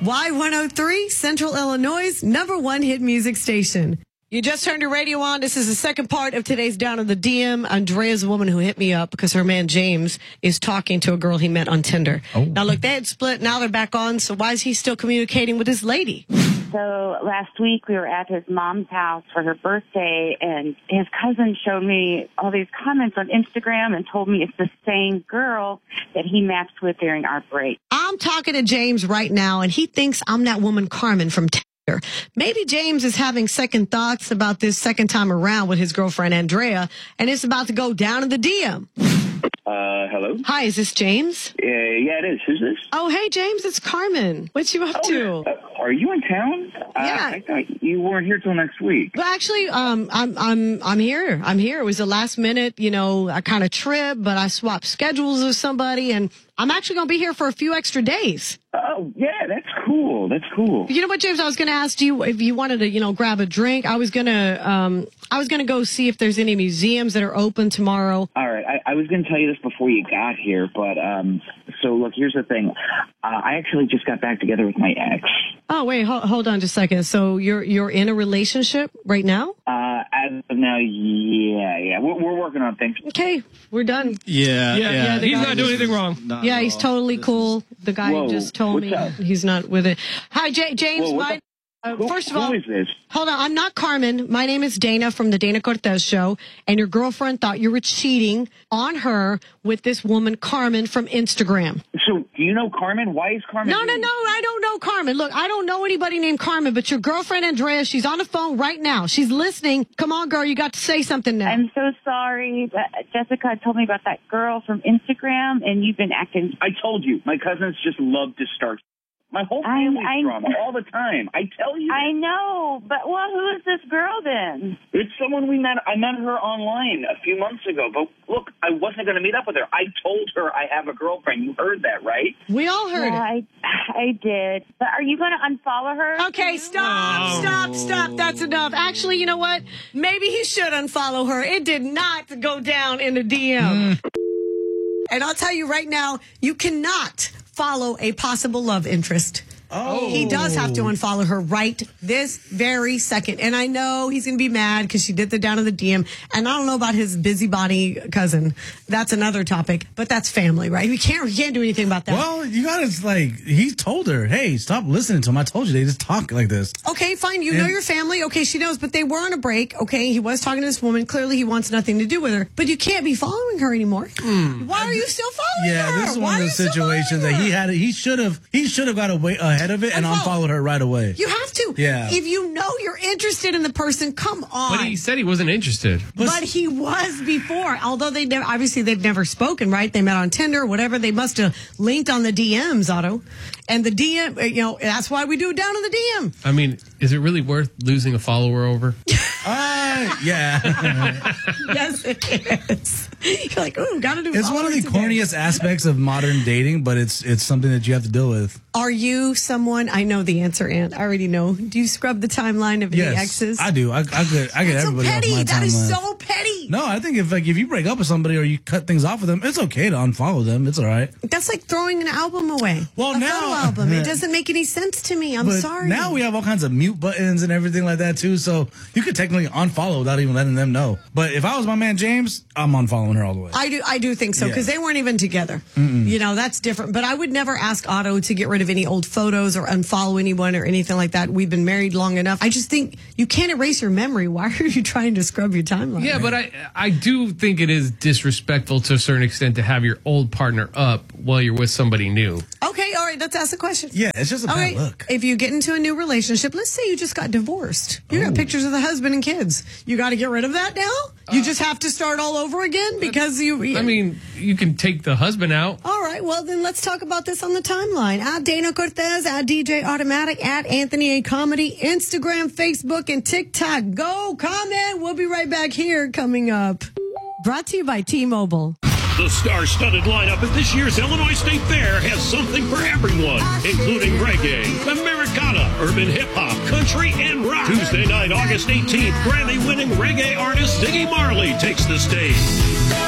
Y103, Central Illinois' #1 hit music station. You just turned your radio on. This is the second part of today's Down in the DM. Andrea's a woman who hit me up because her man James is talking to a girl he met on Tinder. Oh. Now, look, they had split. Now they're back on. So why is he still communicating with his lady? So last week we were at his mom's house for her birthday, and his cousin showed me all these comments on Instagram and told me it's the same girl that he matched with during our break. I'm talking to James right now, and he thinks I'm that woman Carmen from Tinder. Maybe James is having second thoughts about this second time around with his girlfriend Andrea, and it's about to go down in the DM. Hello? Hi, is this James? Yeah, it is. Who's this? Oh, hey, James, it's Carmen. What you up to? Are you in town? Yeah. I thought you weren't here till next week. Well, actually, I'm here. I'm here. It was a last minute, I kind of trip, but I swapped schedules with somebody, and I'm actually going to be here for a few extra days. Oh, yeah, that's cool. That's cool. You know what, James? I was going to ask you if you wanted to, grab a drink. I was going to go see if there's any museums that are open tomorrow. All right. I was going to tell you this before you got here, but so look, here's the thing. I actually just got back together with my ex. Oh, wait, hold on just a second. So you're in a relationship right now? As of now, yeah. We're working on things. Okay, we're done. Yeah. He's not doing anything wrong. Yeah, he's totally cool. The guy just told me up? he's not with it. Hi, James. First of all, who is this? Hold on. I'm not Carmen. My name is Dana from the Dana Cortez Show, and your girlfriend thought you were cheating on her with this woman, Carmen, from Instagram. So, do you know Carmen? Why is Carmen? No, I don't know Carmen. Look, I don't know anybody named Carmen, but your girlfriend, Andrea, she's on the phone right now. She's listening. Come on, girl, you got to say something now. I'm so sorry. Jessica told me about that girl from Instagram, and you've been acting... I told you, my cousins just love to start... My whole family's drama all the time. I tell you. I know, but who is this girl then? It's someone we met. I met her online a few months ago. But look, I wasn't going to meet up with her. I told her I have a girlfriend. You heard that, right? We all heard it. I did. But are you going to unfollow her? Okay, stop. That's enough. Actually, you know what? Maybe he should unfollow her. It did not go down in the DM. And I'll tell you right now, you cannot follow a possible love interest. Oh. He does have to unfollow her right this very second. And I know he's going to be mad because she did the down in the DM. And I don't know about his busybody cousin. That's another topic. But that's family, right? We can't do anything about that. Well, you got to, he told her, hey, stop listening to him. I told you they just talk like this. Okay, fine. You know your family. Okay, she knows. But they were on a break. Okay, he was talking to this woman. Clearly, he wants nothing to do with her. But you can't be following her anymore. Why are you still following her? Yeah, this is one of the situations that he should have got ahead of it and unfollowed her right away. You have to. Yeah. If you know you're interested in the person, come on. But he said he wasn't interested. But he was before. Although they've never spoken, right? They met on Tinder, whatever. They must have linked on the DMs, Otto. And the DM, that's why we do it down in the DM. I mean, is it really worth losing a follower over? Yeah. Yes, it is. You're like, ooh, gotta do. It's one of the corniest aspects of modern dating, but it's something that you have to deal with. Are you someone? I know the answer, Aunt. I already know. Do you scrub the timeline of any exes? I do. I get everybody off my timeline. That is so petty. No, I think if you break up with somebody or you cut things off with them, it's okay to unfollow them. It's all right. That's like throwing an album away. Well, a now photo album. It doesn't make any sense to me. I'm sorry. Now we have all kinds of mute buttons and everything like that too, so you could technically unfollow without even letting them know. But if I was my man James, I'm unfollowing her all the way. I do think so, because they weren't even together. That's different. But I would never ask Otto to get rid of any old photos or unfollow anyone or anything like that. We've been married long enough. I just think you can't erase your memory. Why are you trying to scrub your timeline? Yeah, but I do think it is disrespectful to a certain extent to have your old partner up while you're with somebody new. Okay, all right, let's ask a question. Yeah, it's just a bad look. If you get into a new relationship, let's say you just got divorced. You got pictures of the husband and kids. You got to get rid of that now? You just have to start all over again because I mean, you can take the husband out. All right, well, then let's talk about this on the timeline. At Dana Cortez, at DJ Automatic, at Anthony A. Comedy, Instagram, Facebook, and TikTok. Go comment. We'll be right back here coming up. Brought to you by T-Mobile. The star-studded lineup at this year's Illinois State Fair has something for everyone, including reggae, Americana, urban hip-hop, country, and rock. Tuesday night, August 18th, Grammy-winning reggae artist Ziggy Marley takes the stage.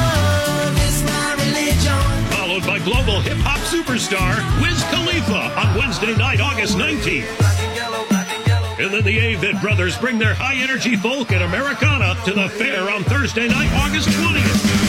Followed by global hip-hop superstar Wiz Khalifa on Wednesday night, August 19th. And then the Avett Brothers bring their high-energy folk and Americana to the fair on Thursday night, August 20th.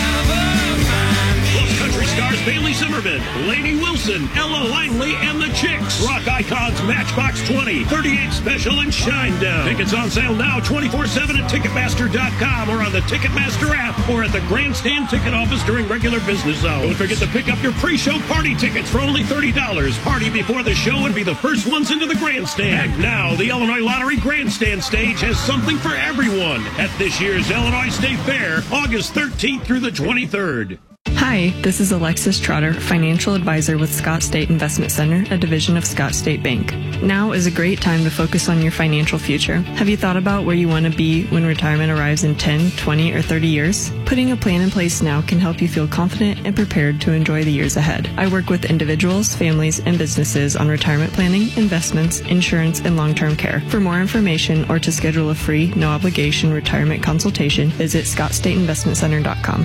Plus country stars Bailey Zimmerman, Lainey Wilson, Ella Langley, and the Chicks. Rock icons Matchbox 20, 38 Special, and Shinedown. Tickets on sale now 24/7 at Ticketmaster.com or on the Ticketmaster app or at the Grandstand ticket office during regular business hours. Don't forget to pick up your pre-show party tickets for only $30. Party before the show and be the first ones into the Grandstand. And now, the Illinois Lottery Grandstand stage has something for everyone at this year's Illinois State Fair, August 13th through the 23rd. Hi, this is Alexis Trotter, financial advisor with Scott State Investment Center, a division of Scott State Bank. Now is a great time to focus on your financial future. Have you thought about where you want to be when retirement arrives in 10, 20, or 30 years? Putting a plan in place now can help you feel confident and prepared to enjoy the years ahead. I work with individuals, families, and businesses on retirement planning, investments, insurance, and long-term care. For more information or to schedule a free, no-obligation retirement consultation, visit ScottStateInvestmentCenter.com.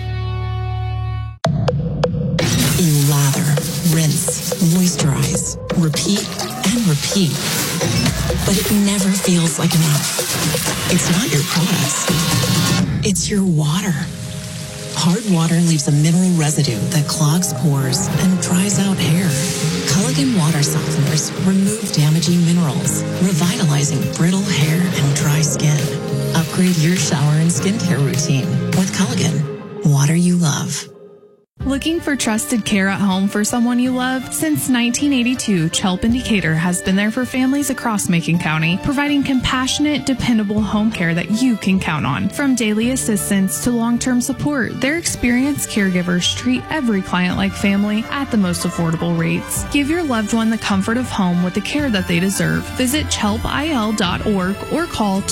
You lather, rinse, moisturize, repeat, and repeat. But it never feels like enough. It's not your products. It's your water. Hard water leaves a mineral residue that clogs pores and dries out hair. Culligan water softeners remove damaging minerals, revitalizing brittle hair and dry skin. Upgrade your shower and skincare routine with Culligan. Water you love. Looking for trusted care at home for someone you love? Since 1982, Chelp in Decatur has been there for families across Macon County, providing compassionate, dependable home care that you can count on. From daily assistance to long-term support, their experienced caregivers treat every client like family at the most affordable rates. Give your loved one the comfort of home with the care that they deserve. Visit chelpil.org or call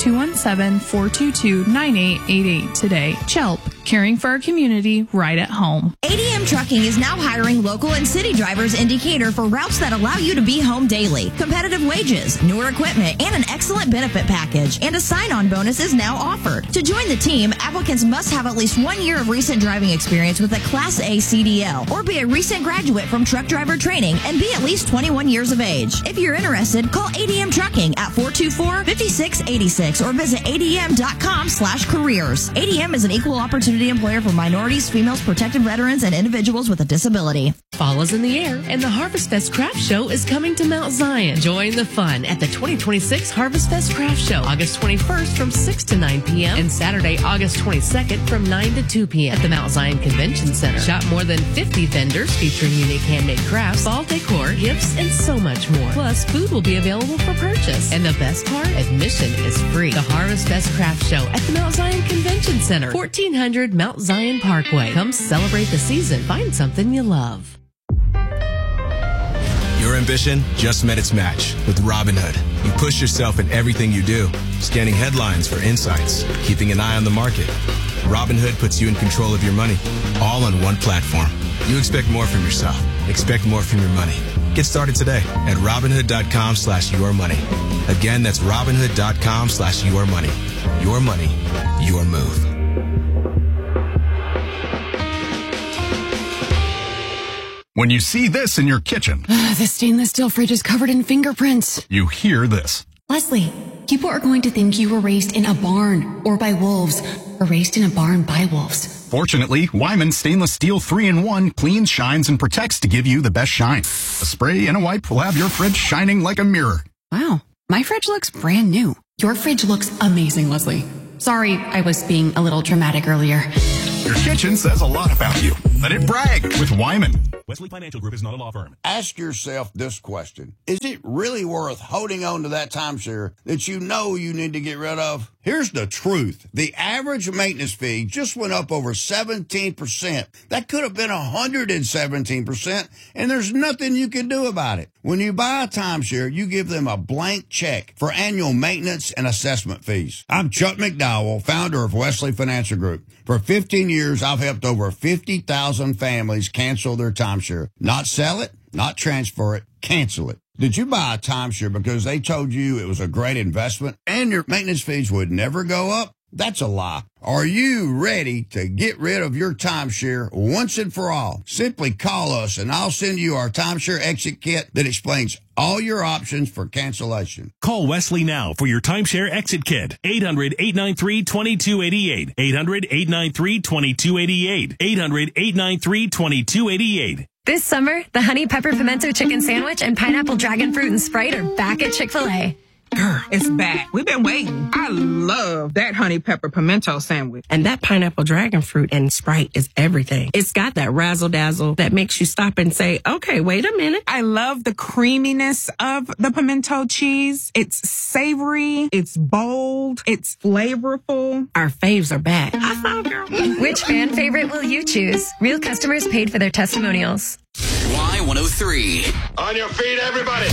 217-422-9888 today. Chelp, caring for our community right at home. ADM Trucking is now hiring local and city drivers in Decatur for routes that allow you to be home daily. Competitive wages, newer equipment, and an excellent benefit package. And a sign-on bonus is now offered. To join the team, applicants must have at least 1 year of recent driving experience with a Class A CDL or be a recent graduate from truck driver training and be at least 21 years of age. If you're interested, call ADM Trucking at 424-5686 or visit adm.com/careers. ADM is an equal opportunity employer for minorities, females, protected veterans, and individuals with a disability. Fall is in the air, and the Harvest Fest Craft Show is coming to Mount Zion. Join the fun at the 2026 Harvest Fest Craft Show, August 21st from 6 to 9 p.m. and Saturday, August 22nd from 9 to 2 p.m. at the Mount Zion Convention Center. Shop more than 50 vendors featuring unique handmade crafts, fall decor, gifts, and so much more. Plus, food will be available for purchase. And the best part, admission is free. The Harvest Fest Craft Show at the Mount Zion Convention Center, 1400 Mount Zion Parkway. Come celebrate the season. Find something you love. Your ambition just met its match with Robinhood. You push yourself in everything you do, scanning headlines for insights, keeping an eye on the market. Robinhood puts you in control of your money, all on one platform. You expect more from yourself. Expect more from your money. Get started today at Robinhood.com/yourmoney. Again, that's Robinhood.com/yourmoney. Your money, your move. When you see this in your kitchen, the stainless steel fridge is covered in fingerprints. You hear this. Leslie, people are going to think you were raised in a barn or by wolves, or raised in a barn by wolves. Fortunately, Wyman Stainless Steel 3-in-1 cleans, shines, and protects to give you the best shine. A spray and a wipe will have your fridge shining like a mirror. Wow, my fridge looks brand new. Your fridge looks amazing, Leslie. Sorry, I was being a little dramatic earlier. Your kitchen says a lot about you. Let it brag with Wyman. Wesley Financial Group is not a law firm. Ask yourself this question. Is it really worth holding on to that timeshare that you know you need to get rid of? Here's the truth. The average maintenance fee just went up over 17%. That could have been 117%, and there's nothing you can do about it. When you buy a timeshare, you give them a blank check for annual maintenance and assessment fees. I'm Chuck McDowell, founder of Wesley Financial Group. For 15 years, I've helped over 50,000 families cancel their timeshare. Not sell it, not transfer it, cancel it. Did you buy a timeshare because they told you it was a great investment and your maintenance fees would never go up? That's a lie. Are you ready to get rid of your timeshare once and for all? Simply call us and I'll send you our timeshare exit kit that explains all your options for cancellation. Call Wesley now for your timeshare exit kit. 800-893-2288. 800-893-2288. 800-893-2288. This summer, the Honey Pepper Pimento Chicken Sandwich and Pineapple Dragon Fruit and Sprite are back at Chick-fil-A. Girl, it's back. We've been waiting. I love that honey pepper pimento sandwich. And that pineapple dragon fruit and Sprite is everything. It's got that razzle dazzle that makes you stop and say, okay, wait a minute. I love the creaminess of the pimento cheese. It's savory. It's bold. It's flavorful. Our faves are back. I saw, girl. Which fan favorite will you choose? Real customers paid for their testimonials. Y103. On your feet, everybody.